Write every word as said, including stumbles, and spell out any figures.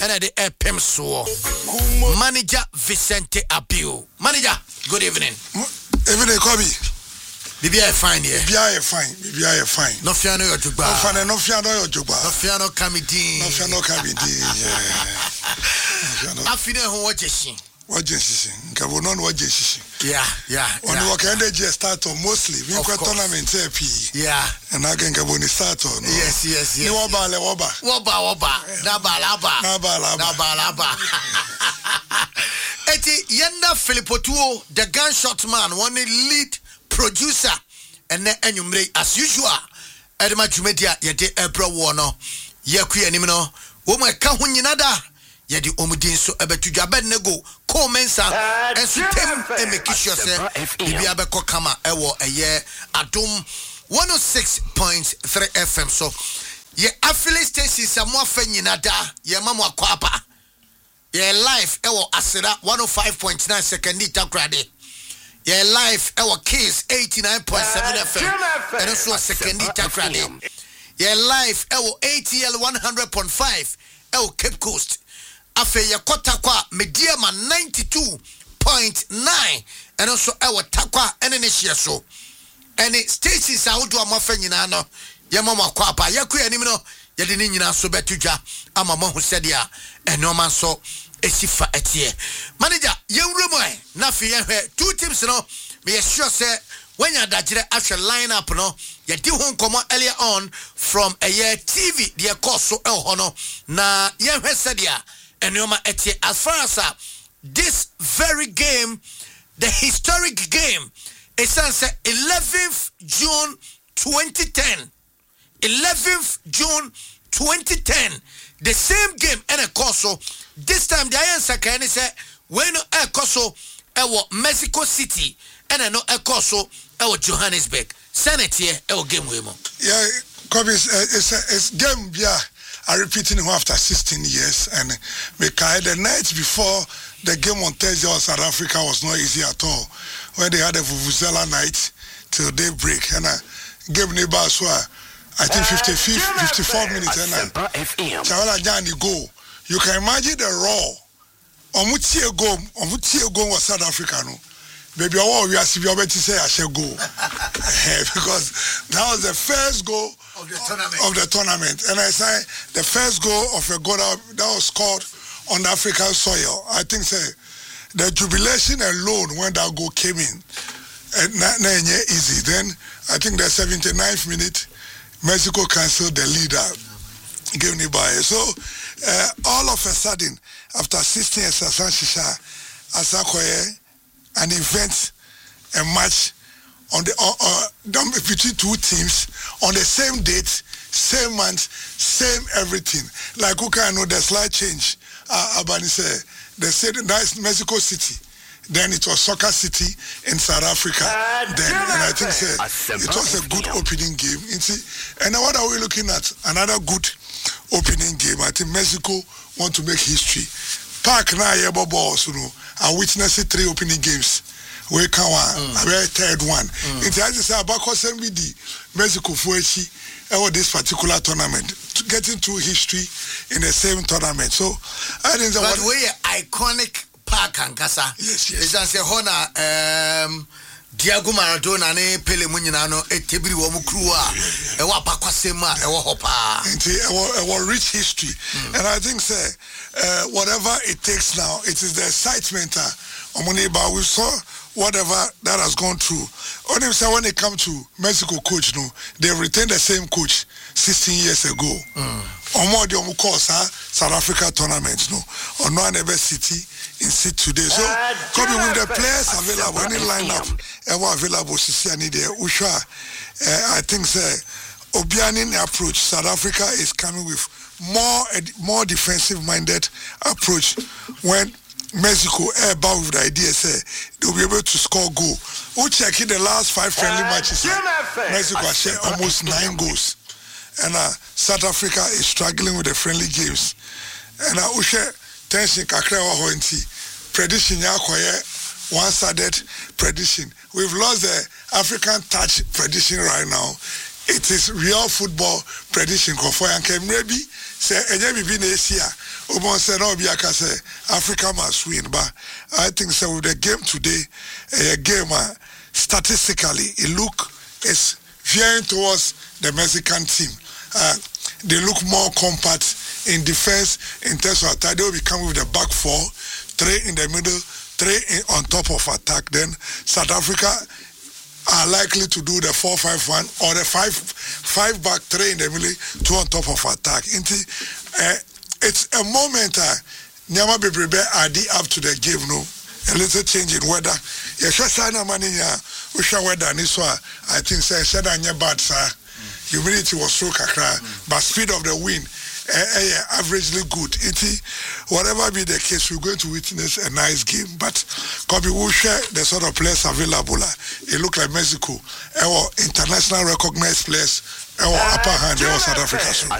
and the epem so. Manager Vicente Apio. Manager, good evening. Evening, Kobe. Bibi I fine here. Bibi I fine. Bibi I fine. No fiano your jugba. No fiano, no fiano your jugba. No fiano kamidi. No fiano kamidi. Yeah. Afine ho wajeshi. Wajeshi. Nkabo non wajeshi. Yeah, yeah. On the work end just start on mostly. We got tournament P. Yeah. And I can go on start on. Yes, yes, yes. Ni woba le woba. Woba woba. Naba laba. Naba laba. Naba laba. Eti Yenda Filipotuo, the gunshot man, one lead producer, and then enyumre as usual. Edema Jumedia yede Ebra Wono. Yeku enimino. Woma ka ho nyinada. Yedi omudin so ebetu dwabe nego ko mensa enso tem e make sure say bibi abeko kama ewo eye adom one oh six point three F M so ye affiliate stations amoafa nyinada ye mamo akwapa ye live ewo asera one oh five point nine second takrade ye live ewo Kiss eighty-nine point seven F M and so second takrade ye live ewo A T L one hundred point five ewo Cape Coast afe ye kota kwa mediama ninety-two point nine and also ewo takwa ene ne hye so ene stations a wodo amafa nyina no ye mama kwa pa ye ku anim no ye de ne nyina so betudwa ama mo hu sedia ene o man so esifa etie manager ye wuremu ai na fe ye hwe two teams no me ye sure say when you dagire after line up no ye di ho nkomo earlier on from a year T V de course so el hono na ye hwe sedia Enyoma etie as far as uh, this very game, the historic game, it says eleventh June twenty ten. eleventh June twenty ten. The same game and a course. This time the answer can say when a course ewo Mexico City and no a course ewo Johannesburg. Senate here ewo game we mo. Yeah, Kobe, it's a it's game yeah. I repeating him after sixteen years, and because the night before the game on Thursday or South Africa was not easy at all. When they had a Vuvuzela night till daybreak, and I gave neighbor as well. I think fifty-five, fifty-four minutes, and I Chavala Jani go. You can imagine the raw. Omutie go, Omutie go was South Africa, no. Baby, oh, we are to say I shall go because that was the first goal of the tournament. Of the tournament, and I say the first goal of a goal that was scored on the African soil. I think say the jubilation alone when that goal came in, and not easy. Then I think the seventy-ninth minute, Mexico canceled the leader, gave me by. So uh, all of a sudden, after sixteen years, Asanshisha, Asakoye. An event, a match on the uh, uh, between two teams on the same date, same month, same everything. Like who can know the slight change? Uh, Abani said they said that's Mexico City. Then it was Soccer City in South Africa. Uh, then and I think say, it was a good opening game. And what are we looking at? Another good opening game. I think Mexico want to make history. Park na yebo balls, you know. I witnessed three opening games. We can one, a third one. Mm. It has to say about M B D, Mexico Fuechi, over this particular tournament, to get into history in the same tournament. So I think that but we iconic park and Casa. Yes, yes. It's as a honor, um, Diego Maradona ne Pele Munyano etebiri wo mukruwa e wa pakwasema e wo hopa nti e wo rich history mm. And I think say uh, whatever it takes now, it is the excitement uh, but we saw whatever that has gone through. Only say when it comes to Mexico coach, no, they retained the same coach sixteen years ago. On more the course South Africa tournaments, no, or no never city in sit today. So uh, coming with the players available, any lineup ever available to see any there. Usha, uh, I think say Obianin approach. South Africa is coming with more more defensive minded approach when Mexico air bow with the idea say they'll be able to score goal. Who check in the last five friendly uh, matches? Mexico has shared almost nine goals. And uh, South Africa is struggling with the friendly games. And uh, Ushe tension kakrewa hointi prediction yakoye one-sided prediction. We've lost the African touch prediction right now. it is real football prediction for and can maybe say any be Asia almost said no be say Africa must win, but I think so with the game today a game uh, statistically it look is veering towards the Mexican team. Uh, they look more compact in defense in terms of attack. They will be coming with the back four, three in the middle, three in, on top of attack. Then South Africa are likely to do the four five one or the five five back, three in the middle, two on top of attack. Uh, it's a moment uh, Nyama be prepared up to the game, no? A little change in weather. Yes, I money we shall weather and so I think say said anya bad sir. Humidity was so kakra, but speed of the wind uh, uh, averagely good. It whatever be the case, we're going to witness a nice game. But Kobe will share the sort of players available. It look like Mexico, our international recognized players, our upper hand, our South Africa.